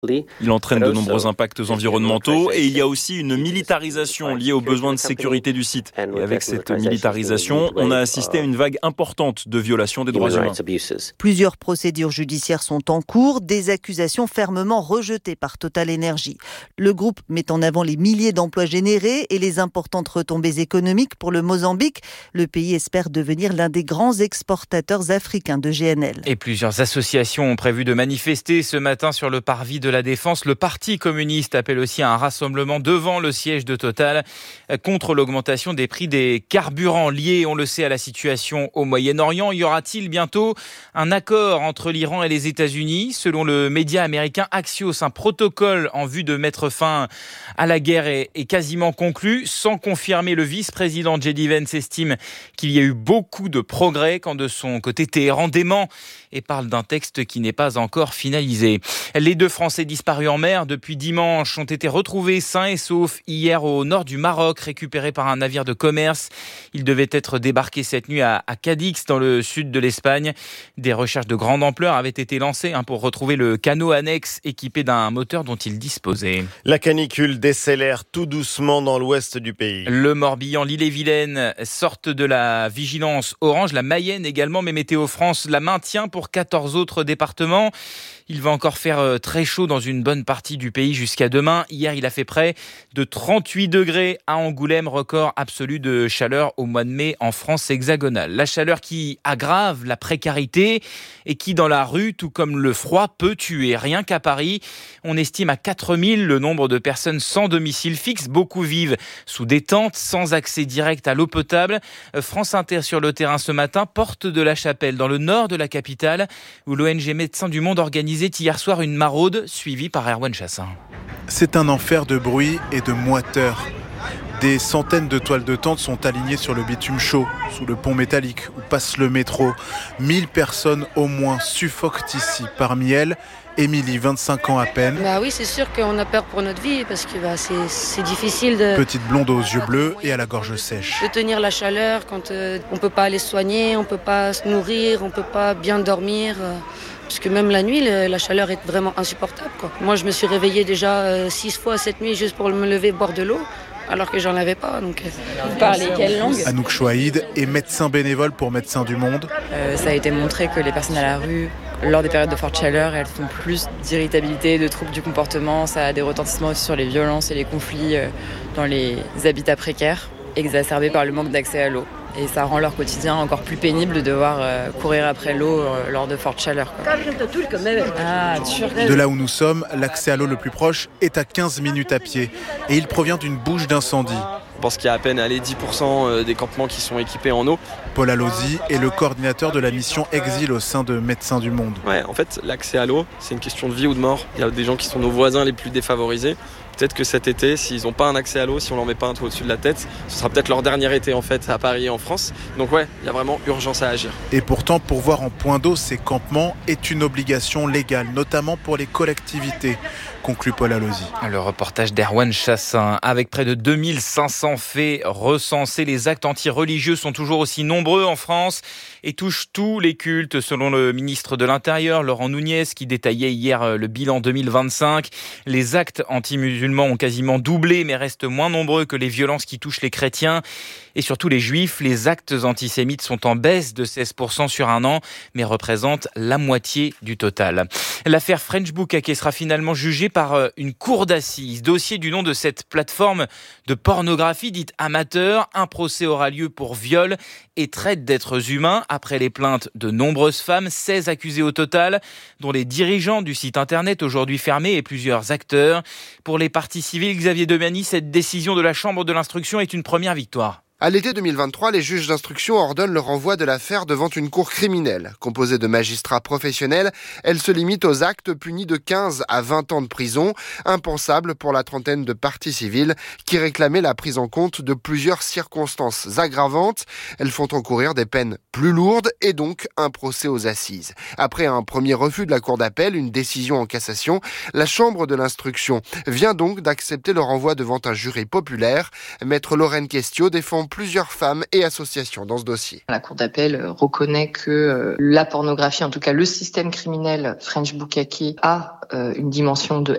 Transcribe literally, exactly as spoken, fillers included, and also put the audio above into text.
Il entraîne de nombreux impacts environnementaux et il y a aussi une militarisation liée aux besoins de sécurité du site. Et avec cette militarisation, on a assisté à une vague importante de violations des droits humains. Plusieurs procédures judiciaires sont en cours, des accusations fermement rejetées par Total Energy. Le groupe met en avant les milliers d'emplois générés et les importantes retombées économiques pour le Mozambique. Le pays espère devenir l'un des grands exportateurs africains de G N L. Et plusieurs associations ont prévu de manifester ce matin sur le parvis de la Défense. Le Parti communiste appelle aussi à un rassemblement devant le siège de Total contre l'augmentation des prix des carburants liés, on le sait, à la situation au Moyen-Orient. Y aura-t-il bientôt un accord entre l'Iran et les États-Unis? Selon le média américain Axios, un protocole en vue de mettre fin à la guerre est, est quasiment conclu. Sans confirmer, le vice-président J D Vance estime qu'il y a eu beaucoup de progrès, quand de son côté Téhéran dément et parle d'un texte qui n'est pas encore finalisé. Les deux Français disparus en mer depuis dimanche ont été retrouvés sains et saufs hier au nord du Maroc, récupérés par un navire de commerce. Ils devaient être débarqués cette nuit à, à Cadix, dans le sud de l'Espagne. Des recherches de grande ampleur avaient été lancées hein, pour retrouver le canot annexe équipé d'un moteur dont ils disposaient. La canicule décélère tout doucement dans l'ouest du pays. Le Morbihan, l'Ille-et-Vilaine sortent de la vigilance orange, la Mayenne également, mais Météo France la maintient pour quatorze autres départements. Il va encore faire très chaud dans une bonne partie du pays jusqu'à demain. Hier, il a fait près de trente-huit degrés à Angoulême, record absolu de chaleur au mois de mai en France hexagonale. La chaleur qui aggrave la précarité et qui, dans la rue, tout comme le froid, peut tuer. Rien qu'à Paris, on estime à quatre mille le nombre de personnes sans domicile fixe. Beaucoup vivent sous des tentes, sans accès direct à l'eau potable. France Inter sur le terrain ce matin, porte de la Chapelle, dans le nord de la capitale, où l'O N G Médecins du Monde organisait hier soir une maraude suivie par Erwan Chassin. C'est un enfer de bruit et de moiteur. Des centaines de toiles de tente sont alignées sur le bitume chaud, sous le pont métallique où passe le métro. Mille personnes au moins suffoquent ici. Parmi elles, Émilie, vingt-cinq ans à peine. Bah oui, c'est sûr qu'on a peur pour notre vie parce que bah, c'est, c'est difficile de... Petite blonde aux yeux bleus et à la gorge sèche. De tenir la chaleur quand euh, on ne peut pas aller se soigner, on ne peut pas se nourrir, on ne peut pas bien dormir. Euh, parce que même la nuit, le, la chaleur est vraiment insupportable, quoi. Moi, je me suis réveillée déjà euh, six fois cette nuit juste pour me lever boire de l'eau. Alors que j'en avais pas, donc... Vous parlez quelle langue ? Anouk Chouaïd est médecin bénévole pour Médecins du Monde. Euh, ça a été montré que les personnes à la rue, lors des périodes de forte chaleur, elles font plus d'irritabilité, de troubles du comportement. Ça a des retentissements aussi sur les violences et les conflits euh, dans les habitats précaires, exacerbés par le manque d'accès à l'eau. Et ça rend leur quotidien encore plus pénible de devoir euh, courir après l'eau euh, lors de fortes chaleurs, quoi. Ah, de là où nous sommes, l'accès à l'eau le plus proche est à quinze minutes à pied. Et il provient d'une bouche d'incendie. Je pense qu'il y a à peine allez, dix pour cent des campements qui sont équipés en eau. Paul Allozy est le coordinateur de la mission Exil au sein de Médecins du Monde. Ouais, en fait, l'accès à l'eau, c'est une question de vie ou de mort. Il y a des gens qui sont nos voisins les plus défavorisés. Peut-être que cet été, s'ils n'ont pas un accès à l'eau, si on leur met pas un toit au-dessus de la tête, ce sera peut-être leur dernier été en fait à Paris et en France. Donc ouais, il y a vraiment urgence à agir. Et pourtant, pourvoir en point d'eau ces campements est une obligation légale, notamment pour les collectivités, conclut Paul Allozy. Le reportage d'Erwan Chassin. Avec près de deux mille cinq cents faits recensés, les actes anti-religieux sont toujours aussi nombreux en France et touchent tous les cultes, selon le ministre de l'Intérieur, Laurent Nunez, qui détaillait hier le bilan deux mille vingt-cinq. Les actes anti-musulmans ont quasiment doublé, mais restent moins nombreux que les violences qui touchent les chrétiens et surtout les juifs. Les actes antisémites sont en baisse de seize pour cent sur un an, mais représentent la moitié du total. L'affaire French Bukkake sera finalement jugée par une cour d'assises. Dossier du nom de cette plateforme de pornographie dite amateur. Un procès aura lieu pour viol et traite d'êtres humains après les plaintes de nombreuses femmes, seize accusées au total, dont les dirigeants du site internet aujourd'hui fermé et plusieurs acteurs. Pour les parties civiles, Xavier Demiani, cette décision de la Chambre de l'instruction est une première victoire. À l'été deux mille vingt-trois, les juges d'instruction ordonnent le renvoi de l'affaire devant une cour criminelle. Composée de magistrats professionnels, elle se limite aux actes punis de quinze à vingt ans de prison, impensable pour la trentaine de parties civiles qui réclamaient la prise en compte de plusieurs circonstances aggravantes. Elles font encourir des peines plus lourdes et donc un procès aux assises. Après un premier refus de la cour d'appel, une décision en cassation, la Chambre de l'instruction vient donc d'accepter le renvoi devant un jury populaire. Maître Lorraine Questiot défend plusieurs femmes et associations dans ce dossier. La Cour d'appel reconnaît que la pornographie, en tout cas le système criminel French Bukkake, a une dimension de